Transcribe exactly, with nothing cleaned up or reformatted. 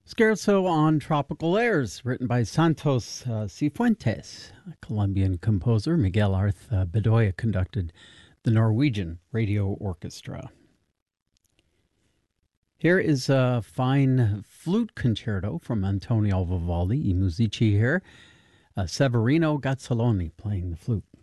Scherzo on Tropical Airs, written by Santos uh, Cifuentes. A Colombian composer, Miguel Arth uh, Bedoya, conducted the Norwegian Radio Orchestra. Here is a fine flute concerto from Antonio Vivaldi, I Musici here. Uh, Severino Gazzoloni playing the flute.